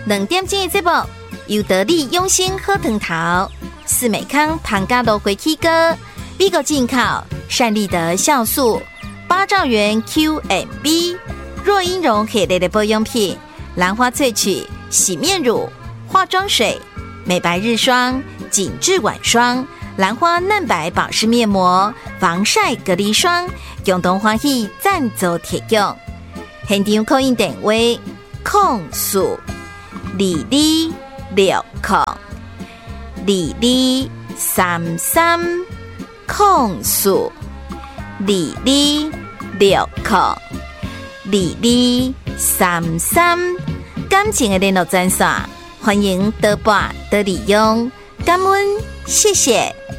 2点钟的节目，由得力用心喝藤桃、四美康庞家乐回起歌、美国进口善利德酵素、8兆元 QMB、若英绒系列的保养品、兰花萃取洗面乳、化妆水、美白日霜、紧致晚霜、兰花嫩白保湿面膜、防晒隔离霜，共同欢喜赞助提供。现场扣印电话：0422602230感情的联络专线，欢迎多拨多利用，感恩，谢谢。